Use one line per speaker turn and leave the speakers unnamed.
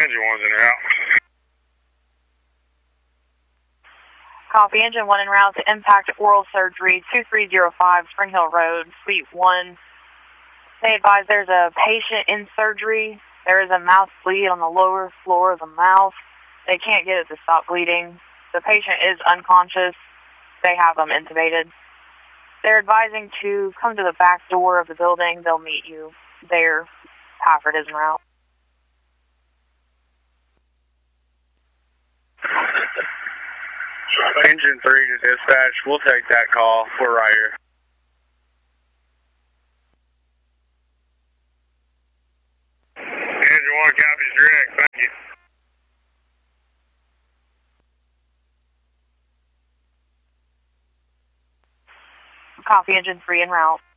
Engine 1's en route.
Copy, Engine 1 en route to Impact Oral Surgery, 2305 Spring Hill Road, Suite 1. They advise there's a patient in surgery. There is a mouth bleed on the lower floor of the mouth. They can't get it to stop bleeding. The patient is unconscious. They have them intubated. They're advising to come to the back door of the building. They'll meet you there. Pafford is en route.
Engine 3 to dispatch. We'll take that call. We're right here. Engine 1 copies direct. Thank you.
Copy, Engine 3 en route.